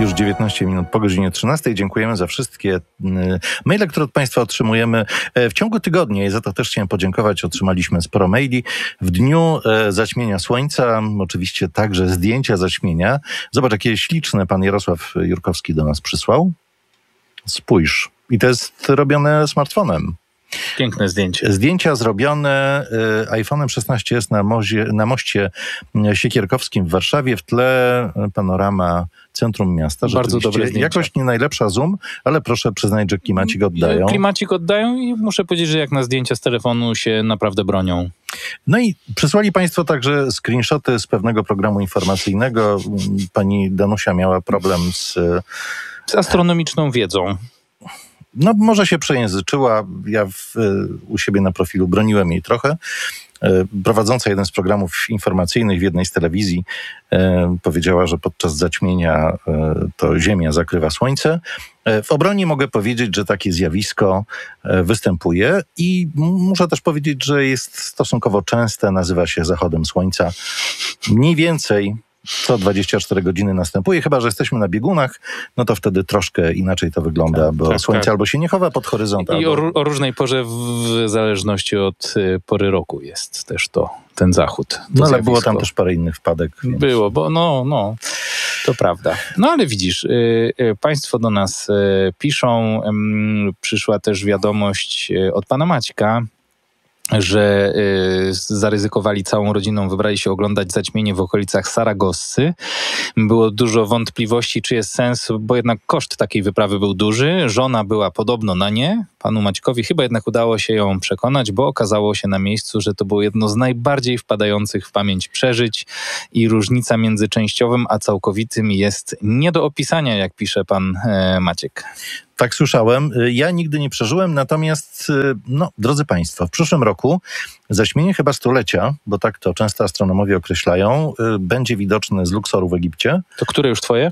Już 19 minut po godzinie 13. Dziękujemy za wszystkie maile, które od Państwa otrzymujemy w ciągu tygodnia i za to też chciałem podziękować. Otrzymaliśmy sporo maili. W dniu zaćmienia słońca, oczywiście także zdjęcia zaćmienia. Zobacz, jakie śliczne pan Jarosław Jurkowski do nas przysłał. Spójrz. I to jest robione smartfonem. Piękne zdjęcie. Zdjęcia zrobione iPhone'em 16s na moście Siekierkowskim w Warszawie. W tle panorama centrum miasta. Bardzo dobre zdjęcia. Jakoś nie najlepsza zoom, ale proszę przyznać, że klimacik oddają. Klimacik oddają i muszę powiedzieć, że jak na zdjęcia z telefonu się naprawdę bronią. No i przysłali Państwo także screenshoty z pewnego programu informacyjnego. Pani Danusia miała problem z astronomiczną wiedzą. No może się przejęzyczyła. Ja u siebie na profilu broniłem jej trochę. Prowadząca jeden z programów informacyjnych w jednej z telewizji powiedziała, że podczas zaćmienia to Ziemia zakrywa Słońce. W obronie mogę powiedzieć, że takie zjawisko występuje i muszę też powiedzieć, że jest stosunkowo częste, nazywa się zachodem Słońca. Mniej więcej co 24 godziny następuje, chyba że jesteśmy na biegunach, no to wtedy troszkę inaczej to wygląda, bo słońce albo się nie chowa pod horyzont. I o różnej porze w zależności od pory roku jest też ten zachód. No ale było tam też parę innych wpadek. Więc... Było, bo no, to prawda. No ale widzisz, państwo do nas piszą, przyszła też wiadomość od pana Maćka, że zaryzykowali całą rodziną, wybrali się oglądać zaćmienie w okolicach Saragossy. Było dużo wątpliwości, czy jest sens, bo jednak koszt takiej wyprawy był duży. Żona była podobno na nie. Panu Maćkowi chyba jednak udało się ją przekonać, bo okazało się na miejscu, że to było jedno z najbardziej wpadających w pamięć przeżyć i różnica między częściowym a całkowitym jest nie do opisania, jak pisze pan Maciek. Tak słyszałem. Ja nigdy nie przeżyłem, natomiast, drodzy Państwo, w przyszłym roku zaćmienie chyba stulecia, bo tak to często astronomowie określają, będzie widoczne z Luksoru w Egipcie. To które już twoje?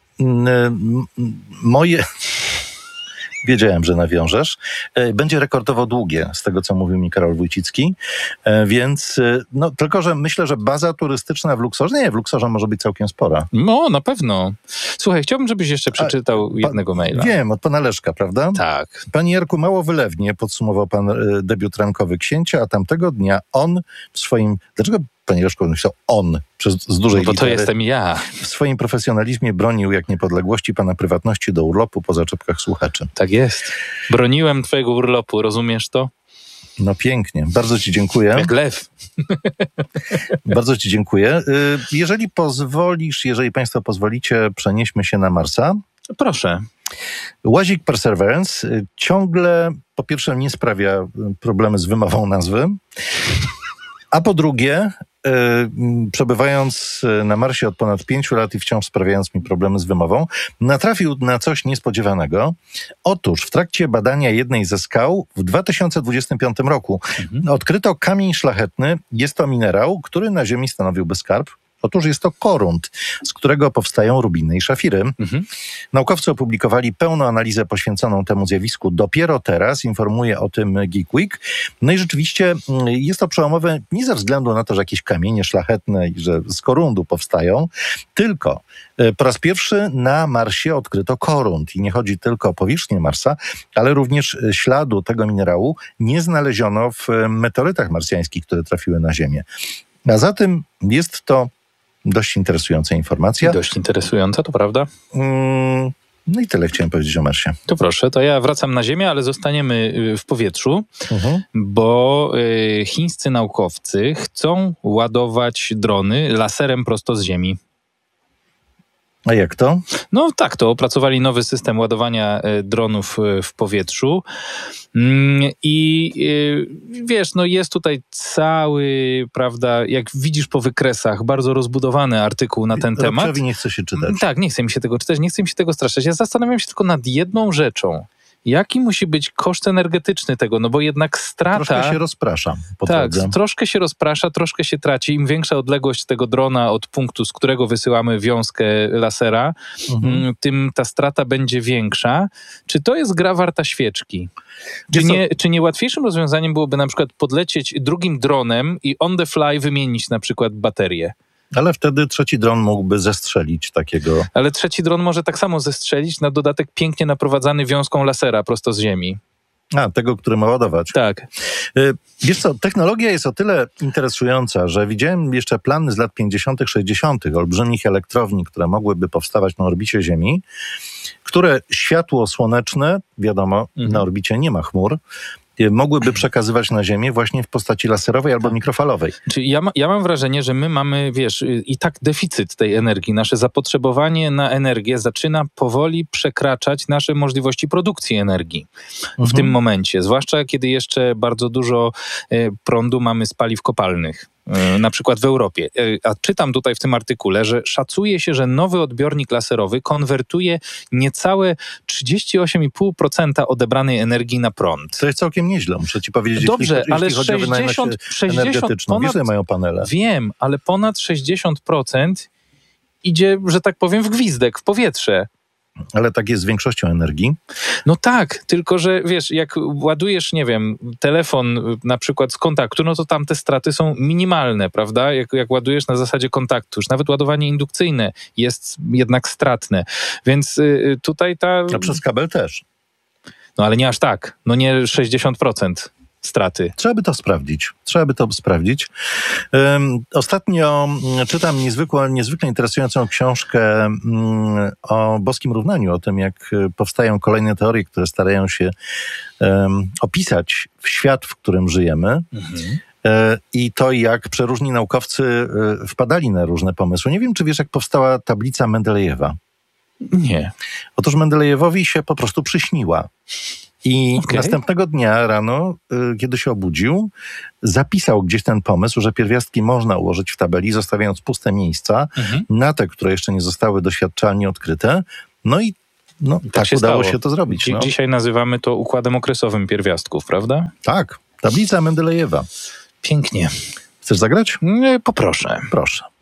Moje... Wiedziałem, że nawiążesz. Będzie rekordowo długie, z tego co mówił mi Karol Wójcicki, więc tylko, że myślę, że baza turystyczna w Luksorze, w Luksorze może być całkiem spora. No, na pewno. Słuchaj, chciałbym, żebyś jeszcze przeczytał jednego maila. Wiem, od pana Leszka, prawda? Tak. Panie Jarku, mało wylewnie podsumował pan debiut rankowy Księcia, a tamtego dnia on w swoim... Dlaczego panie Leszku myślał on z dużej bo litery? To jestem ja. W swoim profesjonalizmie bronił jak niepodległości pana prywatności do urlopu po zaczepkach słuchaczy. Tak jest. Broniłem twojego urlopu, rozumiesz to? No pięknie. Bardzo ci dziękuję. Jak lew. Bardzo ci dziękuję. Jeżeli pozwolisz, jeżeli państwo pozwolicie, przenieśmy się na Marsa. Proszę. Łazik Perseverance ciągle, po pierwsze, nie sprawia problemy z wymową nazwy, a po drugie, przebywając na Marsie od ponad 5 lat i wciąż sprawiając mi problemy z wymową, natrafił na coś niespodziewanego. Otóż w trakcie badania jednej ze skał w 2025 roku odkryto kamień szlachetny. Jest to minerał, który na Ziemi stanowiłby skarb. Otóż jest to korund, z którego powstają rubiny i szafiry. Naukowcy opublikowali pełną analizę poświęconą temu zjawisku dopiero teraz, informuje o tym Geek Week. No i rzeczywiście jest to przełomowe nie ze względu na to, że jakieś kamienie szlachetne i że z korundu powstają, tylko po raz pierwszy na Marsie odkryto korund. I nie chodzi tylko o powierzchnię Marsa, ale również śladu tego minerału nie znaleziono w meteorytach marsjańskich, które trafiły na Ziemię. A zatem jest to dość interesująca informacja. Dość interesująca, to prawda. No i tyle chciałem powiedzieć o Marsie. To proszę, to ja wracam na Ziemię, ale zostaniemy w powietrzu, bo chińscy naukowcy chcą ładować drony laserem prosto z Ziemi. A jak to? No tak, to opracowali nowy system ładowania dronów w powietrzu i wiesz, no jest tutaj cały, prawda, jak widzisz po wykresach, bardzo rozbudowany artykuł na ten temat. Robczowi nie chce się czytać. Tak, nie chce mi się tego czytać, nie chce mi się tego straszać. Ja zastanawiam się tylko nad jedną rzeczą. Jaki musi być koszt energetyczny tego? No bo jednak strata... Troszkę się rozprasza po drodze. Tak, troszkę się rozprasza, troszkę się traci. Im większa odległość tego drona od punktu, z którego wysyłamy wiązkę lasera, tym ta strata będzie większa. Czy to jest gra warta świeczki? Czy nie łatwiejszym rozwiązaniem byłoby na przykład podlecieć drugim dronem i on the fly wymienić na przykład baterię? Ale wtedy trzeci dron mógłby zestrzelić takiego... Ale trzeci dron może tak samo zestrzelić, na dodatek pięknie naprowadzany wiązką lasera prosto z Ziemi. Tego, który ma ładować. Tak. Wiesz co, technologia jest o tyle interesująca, że widziałem jeszcze plany z lat 50., 60. olbrzymich elektrowni, które mogłyby powstawać na orbicie Ziemi, które światło słoneczne, wiadomo, na orbicie nie ma chmur, mogłyby przekazywać na Ziemię właśnie w postaci laserowej albo mikrofalowej. Czyli ja mam wrażenie, że my mamy, wiesz, i tak deficyt tej energii. Nasze zapotrzebowanie na energię zaczyna powoli przekraczać nasze możliwości produkcji energii w tym momencie. Zwłaszcza kiedy jeszcze bardzo dużo prądu mamy z paliw kopalnych. Na przykład w Europie. A czytam tutaj w tym artykule, że szacuje się, że nowy odbiornik laserowy konwertuje niecałe 38,5% odebranej energii na prąd. To jest całkiem nieźle, muszę ci powiedzieć. Dobrze, jeśli ale chodzi o wydajność energetyczną. Wiesz, że mają panele. Wiem, ale ponad 60% idzie, że tak powiem, w gwizdek, w powietrze. Ale tak jest z większością energii. No tak, tylko że wiesz, jak ładujesz, nie wiem, telefon na przykład z kontaktu, no to tam te straty są minimalne, prawda? Jak ładujesz na zasadzie kontaktu, już nawet ładowanie indukcyjne jest jednak stratne. Więc tutaj A przez kabel też. No ale nie aż tak, no nie 60% straty. Trzeba by to sprawdzić. Ostatnio czytam niezwykle interesującą książkę o boskim równaniu, o tym, jak powstają kolejne teorie, które starają się opisać świat, w którym żyjemy. I to, jak przeróżni naukowcy wpadali na różne pomysły. Nie wiem, czy wiesz, jak powstała tablica Mendelejewa. Nie. Otóż Mendelejewowi się po prostu przyśniła. I następnego dnia rano, kiedy się obudził, zapisał gdzieś ten pomysł, że pierwiastki można ułożyć w tabeli, zostawiając puste miejsca na te, które jeszcze nie zostały doświadczalnie odkryte. No i tak udało się to zrobić. Dzisiaj nazywamy to układem okresowym pierwiastków, prawda? Tak, tablica Mendelejewa. Pięknie. Chcesz zagrać? Poproszę. Proszę.